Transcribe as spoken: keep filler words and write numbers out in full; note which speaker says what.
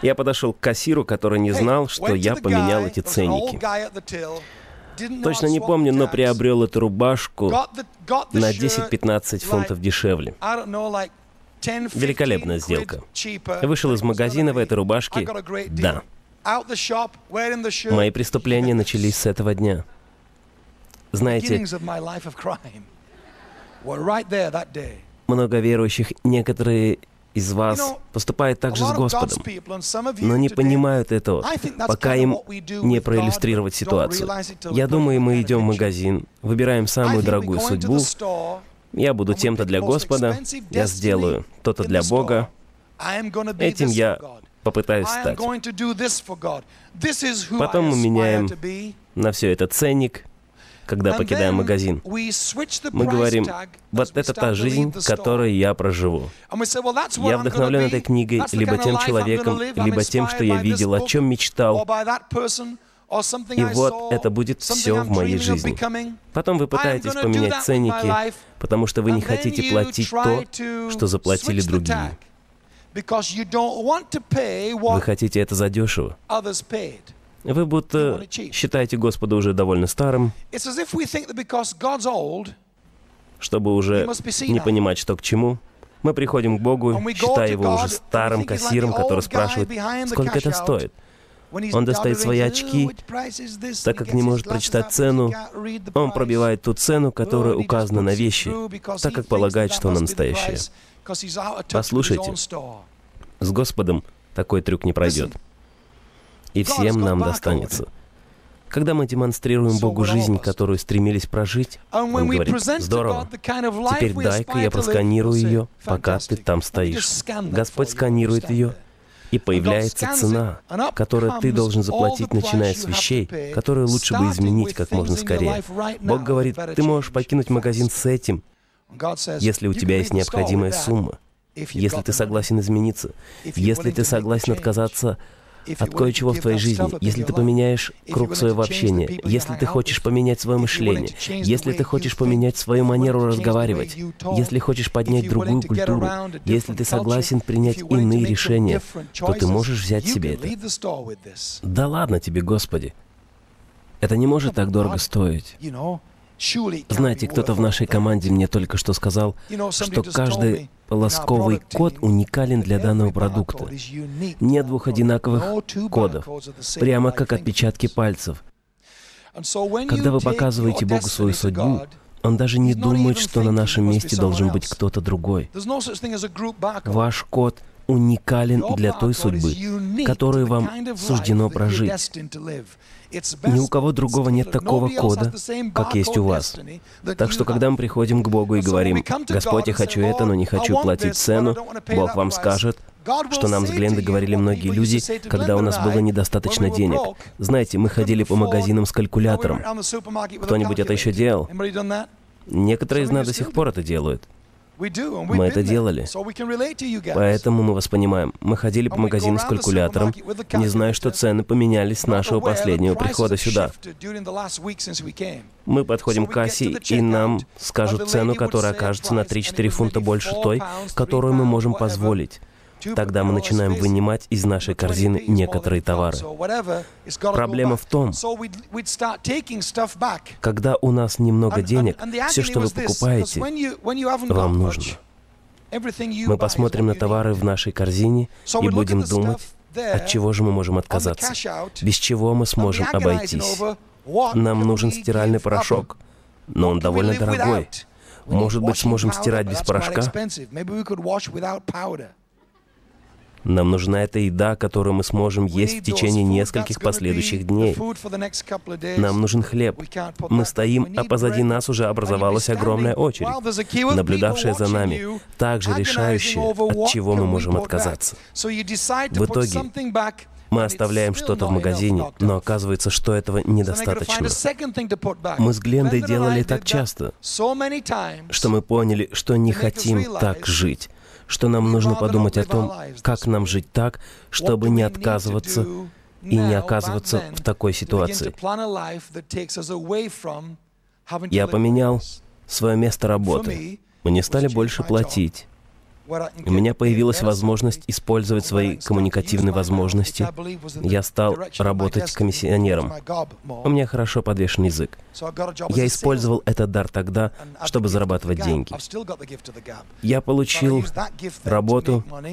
Speaker 1: Я подошел к кассиру, который не знал, что я поменял эти ценники. Точно не помню, но приобрел эту рубашку на десять-пятнадцать фунтов дешевле. Великолепная сделка. Вышел из магазина в этой рубашке. Да. Мои преступления начались с этого дня. Знаете, много верующих, некоторые из вас поступают так же с Господом, но не понимают этого, пока им не проиллюстрировать ситуацию. Я думаю, мы идем в магазин, выбираем самую дорогую судьбу. Я буду тем-то для Господа, я сделаю то-то для Бога. Этим я попытаюсь стать. Потом мы меняем на все это ценник, когда покидаем магазин. Мы говорим, вот это та жизнь, которой я проживу. Я вдохновлен этой книгой, либо тем человеком, либо тем, что я видел, о чем мечтал. И вот это будет все в моей жизни. Потом вы пытаетесь поменять ценники, потому что вы не хотите платить то, что заплатили другие. Вы хотите это задешево. Вы будто считаете Господа уже довольно старым, чтобы уже не понимать, что к чему. Мы приходим к Богу, считая Его уже старым кассиром, который спрашивает, сколько это стоит. Он достает свои очки, так как не может прочитать цену. Он пробивает ту цену, которая указана на вещи, так как полагает, что она настоящая. Послушайте, с Господом такой трюк не пройдет. И всем нам достанется. Когда мы демонстрируем Богу жизнь, которую стремились прожить, Он говорит, здорово, теперь дай-ка я просканирую ее, пока ты там стоишь. Господь сканирует ее, и появляется цена, которую ты должен заплатить, начиная с вещей, которые лучше бы изменить как можно скорее. Бог говорит, ты можешь покинуть магазин с этим, если у тебя есть необходимая сумма, если ты согласен измениться, если ты согласен отказаться от кое-чего в твоей жизни, если ты поменяешь круг своего общения, если ты хочешь поменять свое мышление, если ты хочешь поменять свою манеру разговаривать, если хочешь поднять другую культуру, если ты согласен принять иные решения, то ты можешь взять себе это. Да ладно тебе, Господи. Это не может так дорого стоить. Знаете, кто-то в нашей команде мне только что сказал, что каждый полосковый код уникален для данного продукта. Нет двух одинаковых кодов, прямо как отпечатки пальцев. Когда вы показываете Богу свою судьбу, Он даже не думает, что на нашем месте должен быть кто-то другой. Ваш код уникален для той судьбы, которую вам суждено прожить. Ни у кого другого нет такого кода, как есть у вас. Так что, когда мы приходим к Богу и говорим, «Господь, я хочу это, но не хочу платить цену», Бог вам скажет, что нам с Глендой говорили многие люди, когда у нас было недостаточно денег. Знаете, мы ходили по магазинам с калькулятором. Кто-нибудь это еще делал? Некоторые из нас до сих пор это делают. Мы это делали. Поэтому мы вас понимаем. Мы ходили по магазину с калькулятором, не зная, что цены поменялись с нашего последнего прихода сюда. Мы подходим к кассе, и нам скажут цену, которая окажется на три-четыре фунта больше той, которую мы можем позволить. Тогда мы начинаем вынимать из нашей корзины некоторые товары. Проблема в том, когда у нас немного денег, все, что вы покупаете, вам нужно. Мы посмотрим на товары в нашей корзине и будем думать, от чего же мы можем отказаться, без чего мы сможем обойтись. Нам нужен стиральный порошок, но он довольно дорогой. Может быть, сможем стирать без порошка? Нам нужна эта еда, которую мы сможем есть в течение нескольких последующих дней. Нам нужен хлеб. Мы стоим, а позади нас уже образовалась огромная очередь, наблюдавшая за нами, также решающая, от чего мы можем отказаться. В итоге мы оставляем что-то в магазине, но оказывается, что этого недостаточно. Мы с Глендой делали так часто, что мы поняли, что не хотим так жить, что нам нужно подумать о том, как нам жить так, чтобы не отказываться и не оказываться в такой ситуации. Я поменял свое место работы. Мы не стали больше платить. У меня появилась возможность использовать свои коммуникативные возможности. Я стал работать комиссионером. У меня хорошо подвешен язык. Я использовал этот дар тогда, чтобы зарабатывать деньги. Я получил работу,